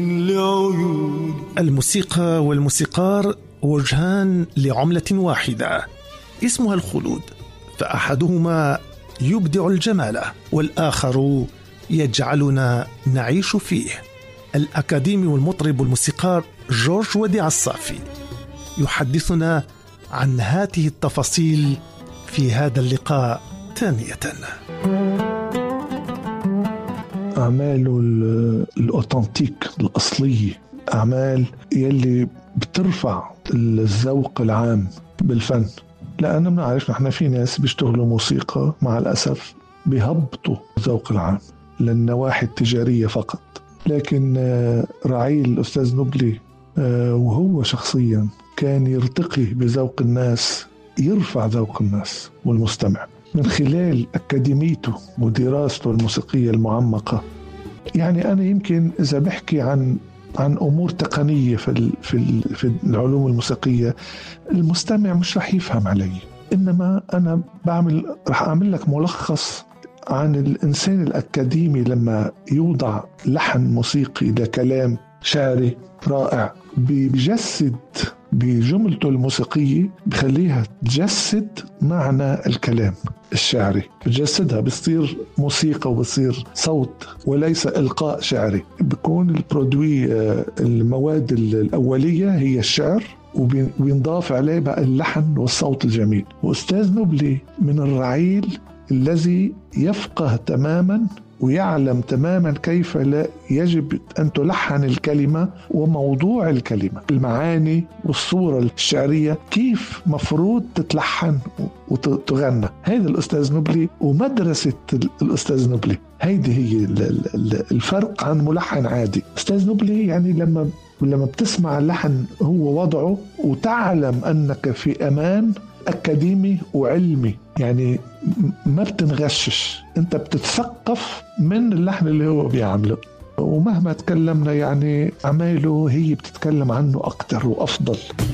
الموسيقى والموسيقار وجهان لعملة واحدة اسمها الخلود، فأحدهما يبدع الجمال والآخر يجعلنا نعيش فيه. الأكاديمي والمطرب والموسيقار جورج وديع الصافي يحدثنا عن هذه التفاصيل في هذا اللقاء ثانية. أعماله الأوتنتيك الأصلية، أعمال يلي بترفع الذوق العام بالفن، لأننا بنعرف نحن في ناس بيشتغلوا موسيقى مع الأسف بيهبطوا الذوق العام للنواحي التجارية فقط. لكن رعيل الأستاذ نبلي وهو شخصيا كان يرتقي بذوق الناس، يرفع ذوق الناس والمستمع من خلال أكاديميته ودراسته الموسيقية المعمقة. يعني أنا يمكن إذا بحكي عن أمور تقنية في العلوم الموسيقية، المستمع مش رح يفهم علي، إنما أنا رح أعمل لك ملخص عن الإنسان الأكاديمي لما يوضع لحن موسيقي لكلام شعري رائع، بيجسد بجملته الموسيقية، بخليها تجسد معنى الكلام الشعري، بتجسدها، بتصير موسيقى وبتصير صوت وليس إلقاء شعري. بيكون البرودوي المواد الأولية هي الشعر، وبينضاف عليه بقى اللحن والصوت الجميل. وأستاذ نبلي من الرعيل الذي يفقه تماما ويعلم تماما كيف لا يجب أن تلحن الكلمة وموضوع الكلمة، المعاني والصورة الشعرية كيف مفروض تتلحن وتغنى. هذا الأستاذ نبلي ومدرسة الأستاذ نبلي، هيدي هي الفرق عن ملحن عادي. أستاذ نبلي يعني لما بتسمع اللحن هو وضعه وتعلم أنك في أمان أكاديمي وعلمي، يعني ما بتنغشش، أنت بتتثقف من اللحن اللي هو بيعمله. ومهما تكلمنا يعني أعماله هي بتتكلم عنه أكتر وأفضل.